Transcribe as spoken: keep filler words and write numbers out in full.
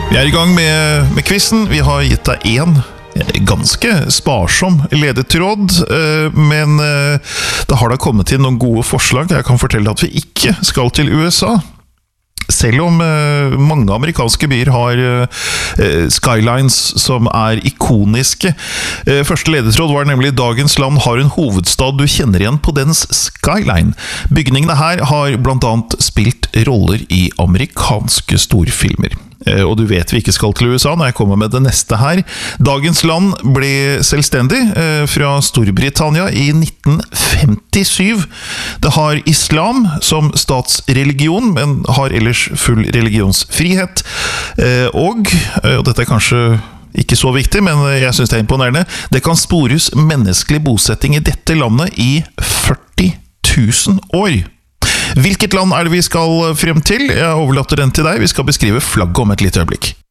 Vi er i gang med, med quizen. Vi har gitt deg en ganske sparsom ledetråd, men det har da kommet inn noen gode forslag. Jeg kan fortelle at vi ikke skal til U S A. Selv om mange amerikanske byer har skylines som er ikoniske. Første ledetråd var nemlig dagens land har en hovedstad du kjenner igjen på dens skyline. Bygningene her har blant annet spilt roller i amerikanske storfilmer. Og du vet vi ikke skal til U S A når jeg kommer med det neste her. Dagens land ble selvstendig fra Storbritannia i nitten femtisju. Det har islam som statsreligion, men har ellers full religionsfrihet. Og, og dette er kanskje ikke så viktig, men jeg synes det er imponerende, det kan spores menneskelig bosetting i dette landet i førti tusen år. Hvilket land er det vi skal frem til? Jeg overlater den til deg. Vi skal beskrive flagget om et lite øyeblikk.